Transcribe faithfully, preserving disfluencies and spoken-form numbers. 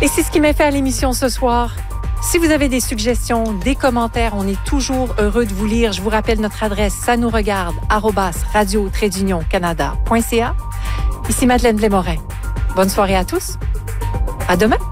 Et c'est ce qui m'a fait à l'émission ce soir. Si vous avez des suggestions, des commentaires, on est toujours heureux de vous lire. Je vous rappelle notre adresse, ça nous regarde, arobase radio trait d'union canada point c a. Ici Madeleine Blais-Morin. Bonne soirée à tous. À demain.